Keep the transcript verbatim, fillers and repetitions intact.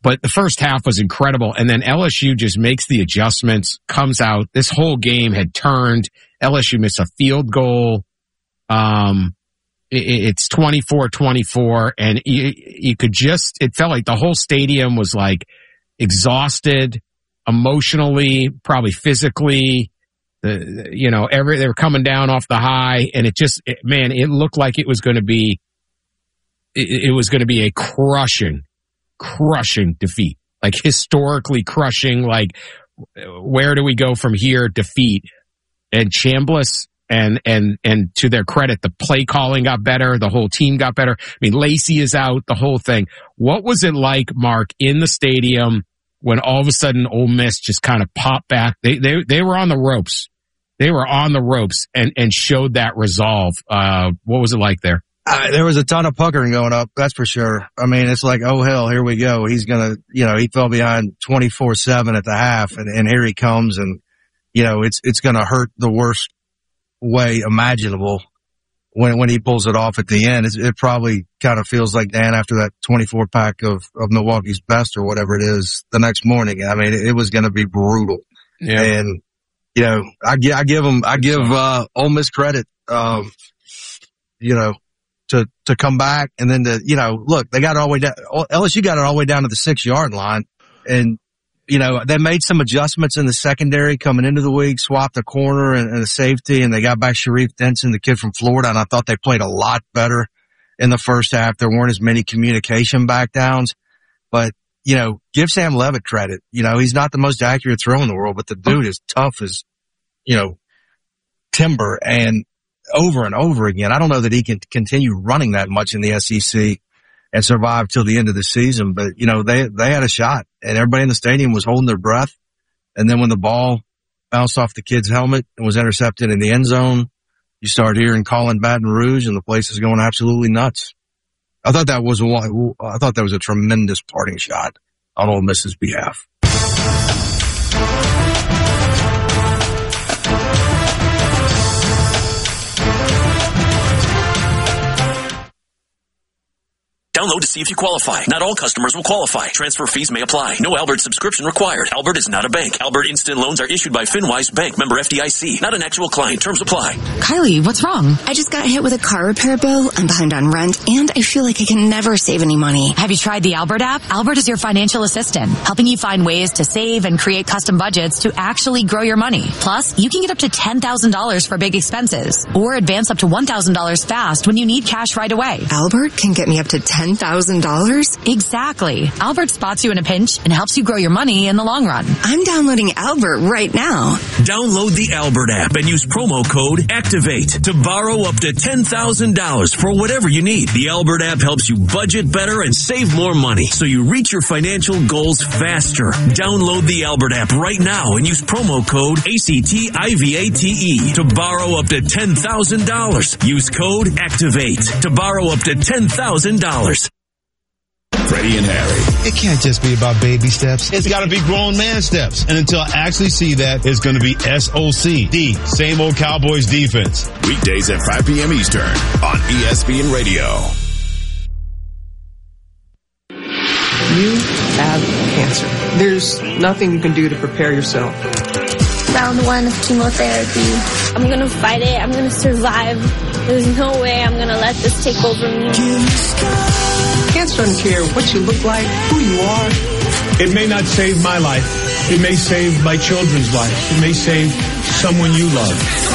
But the first half was incredible. And then L S U just makes the adjustments, comes out. This whole game had turned. L S U missed a field goal. Um, it, it's twenty-four twenty-four. And you, you could just, it felt like the whole stadium was like exhausted emotionally, probably physically. The, you know, every, they were coming down off the high, and it just, it, man, it looked like it was going to be, it, it was going to be a crushing, crushing defeat, like historically crushing, like where do we go from here defeat. And Chambliss and, and, and to their credit, the play calling got better. The whole team got better. I mean, Lacey is out, the whole thing. What was it like, Mark, in the stadium when all of a sudden Ole Miss just kind of popped back? They, they, they were on the ropes. They were on the ropes and, and showed that resolve. Uh, what was it like there? Uh, there was a ton of puckering going up, that's for sure. I mean, it's like, oh hell, here we go. He's gonna, you know, he fell behind twenty-four seven at the half, and, and here he comes, and, you know, it's, it's gonna hurt the worst way imaginable when, when he pulls it off at the end. It's, it probably kind of feels like, Dan, after that twenty-four pack of, of Milwaukee's Best or whatever it is the next morning. I mean, it, it was gonna be brutal. Yeah. And, you know, I, I give him, I give, uh, Ole Miss credit, um, you know, to, to come back and then to, you know, look, they got it all the way down, L S U got it all the way down to the six yard line. And, you know, they made some adjustments in the secondary coming into the week, swapped a corner and, and a safety, and they got back Sharif Denson, the kid from Florida. And I thought they played a lot better in the first half. There weren't as many communication back downs, but, you know, give Sam Levitt credit. You know, he's not the most accurate throw in the world, but the dude is tough as, you know, timber, and over and over again. I don't know that he can continue running that much in the S E C and survive till the end of the season, but, you know, they, they had a shot, and everybody in the stadium was holding their breath. And then when the ball bounced off the kid's helmet and was intercepted in the end zone, you start hearing Colin Baton Rouge, and the place is going absolutely nuts. I thought that was a, I thought that was a tremendous parting shot on Ole Miss's behalf. Download to see if you qualify. Not all customers will qualify. Transfer fees may apply. No Albert subscription required. Albert is not a bank. Albert Instant Loans are issued by FinWise Bank, member F D I C. Not an actual client. Terms apply. Kylie, what's wrong? I just got hit with a car repair bill. I'm behind on rent, and I feel like I can never save any money. Have you tried the Albert app? Albert is your financial assistant, helping you find ways to save and create custom budgets to actually grow your money. Plus, you can get up to ten thousand dollars for big expenses, or advance up to one thousand dollars fast when you need cash right away. Albert can get me up to ten thousand dollars? Exactly. Albert spots you in a pinch and helps you grow your money in the long run. I'm downloading Albert right now. Download the Albert app and use promo code ACTIVATE to borrow up to ten thousand dollars for whatever you need. The Albert app helps you budget better and save more money, so you reach your financial goals faster. Download the Albert app right now and use promo code ACTIVATE to borrow up to ten thousand dollars. Use code ACTIVATE to borrow up to ten thousand dollars. Freddie and Harry. It can't just be about baby steps. It's got to be grown man steps. And until I actually see that, it's going to be S O C D, same old Cowboys defense. Weekdays at five p.m. Eastern on E S P N Radio. You have cancer. There's nothing you can do to prepare yourself. Round one of chemotherapy. I'm going to fight it. I'm going to survive. There's no way I'm going to let this take over me. Cancer doesn't care what you look like, who you are. It may not save my life. It may save my children's life. It may save someone you love.